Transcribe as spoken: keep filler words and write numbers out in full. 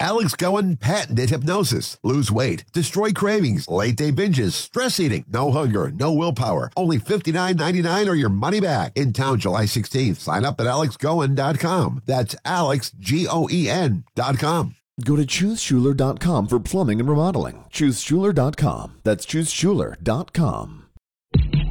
Alex Cohen patented hypnosis. Lose weight, destroy cravings, late day binges, stress eating, no hunger, no willpower. Only fifty-nine ninety-nine or your money back. In town July sixteenth. Sign up at alex cohen dot com. That's Alex, G O E N dot com. Go to choose schuler dot com for plumbing and remodeling. choose schuler dot com. That's choose schuler dot com.